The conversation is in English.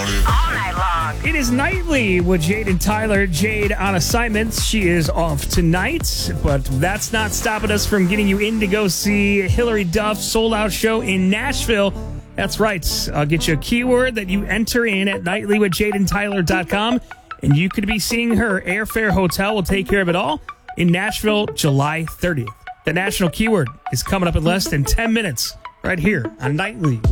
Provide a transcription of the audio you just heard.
all night long. It is Nightly with Jade and Tyler. Jade on assignment. She is off tonight, but that's not stopping us from getting you in to go see Hillary Duff's sold-out show in Nashville. That's right. I'll get you a keyword that you enter in at nightlywithjadeandtyler.com, and you could be seeing her. Airfare, hotel will take care of it all in Nashville, July 30th. The national keyword is coming up in less than 10 minutes right here on Nightly.